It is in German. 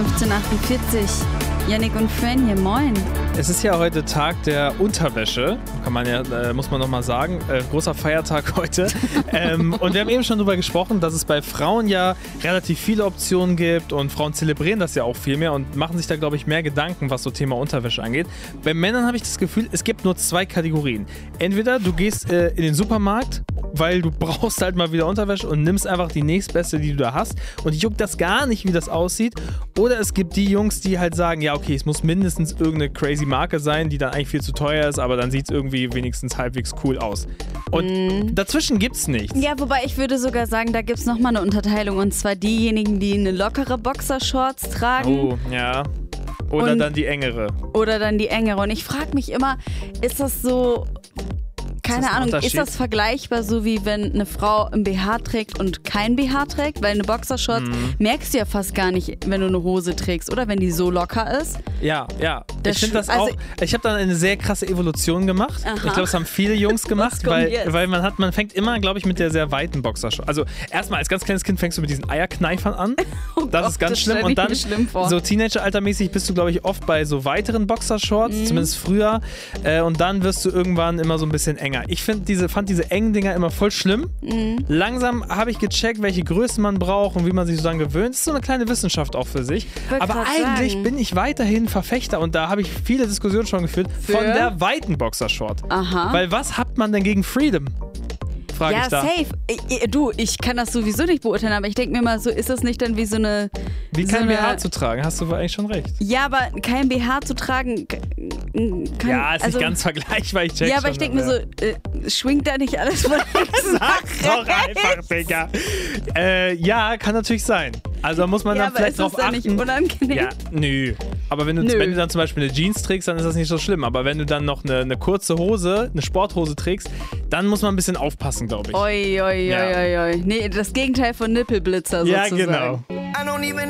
15:48. Yannick und Fran hier, moin. Es ist ja heute Tag der Unterwäsche, muss man nochmal sagen. Großer Feiertag heute. Und wir haben eben schon darüber gesprochen, dass es bei Frauen ja relativ viele Optionen gibt und Frauen zelebrieren das ja auch viel mehr und machen sich da, glaube ich, mehr Gedanken, was so Thema Unterwäsche angeht. Bei Männern habe ich das Gefühl, es gibt nur zwei Kategorien. Entweder du gehst in den Supermarkt, weil du brauchst halt mal wieder Unterwäsche und nimmst einfach die nächstbeste, die du da hast und dich juckt das gar nicht, wie das aussieht. Oder es gibt die Jungs, die halt sagen, ja okay, es muss mindestens irgendeine crazy Marke sein, die dann eigentlich viel zu teuer ist, aber dann sieht es irgendwie wenigstens halbwegs cool aus. Und dazwischen gibt's nichts. Ja, wobei ich würde sogar sagen, da gibt es nochmal eine Unterteilung und zwar diejenigen, die eine lockere Boxershorts tragen. Oh, ja. Oder dann die engere. Und ich frage mich immer, ist das so... Keine Ahnung, ist das vergleichbar so wie wenn eine Frau ein BH trägt und kein BH trägt? Weil eine Boxershorts merkst du ja fast gar nicht, wenn du eine Hose trägst, oder? Wenn die so locker ist. Ja. Ich finde das auch. Ich habe dann eine sehr krasse Evolution gemacht. Aha. Ich glaube, das haben viele Jungs gemacht, weil man fängt immer, glaube ich, mit der sehr weiten Boxershorts. Also erstmal als ganz kleines Kind fängst du mit diesen Eierkneifern an. Das ist ganz schlimm. Und dann so Teenager-altermäßig bist du, glaube ich, oft bei so weiteren Boxershorts, zumindest früher. Und dann wirst du irgendwann immer so ein bisschen enger. Ich fand diese engen Dinger immer voll schlimm. Langsam habe ich gecheckt, welche Größen man braucht und wie man sich so daran gewöhnt. Das ist so eine kleine Wissenschaft auch für sich. Aber eigentlich bin ich weiterhin Verfechter und da habe ich viele Diskussionen schon geführt von der weiten Boxershort. Aha. Weil was hat man denn gegen Freedom? Ja, safe. Ich kann das sowieso nicht beurteilen, aber ich denke mir mal so, ist das nicht dann wie so eine... Wie kein BH zu tragen, hast du eigentlich schon recht. Ja, aber kein BH zu tragen... ist nicht ganz vergleichbar, ich check Ja, aber schon, ich denke mir so, schwingt da nicht alles von Sag's doch einfach, Digga. Ja, kann natürlich sein. Also muss man dann vielleicht drauf achten. Ist das nicht unangenehm? Ja, nö. Aber wenn du dann zum Beispiel eine Jeans trägst, dann ist das nicht so schlimm. Aber wenn du dann noch eine kurze Hose, eine Sporthose trägst, dann muss man ein bisschen aufpassen, glaube ich. Oi. Nee, das Gegenteil von Nippelblitzer sozusagen. Ja, genau. I don't even